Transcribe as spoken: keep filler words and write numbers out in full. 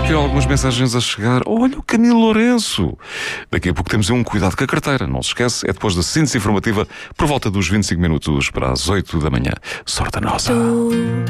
Estou aqui algumas mensagens a chegar. Olha o Camilo Lourenço. Daqui a pouco temos um cuidado com a carteira. Não se esquece, é depois da síntese informativa por volta dos vinte e cinco minutos para as oito da manhã. Sorte a nossa.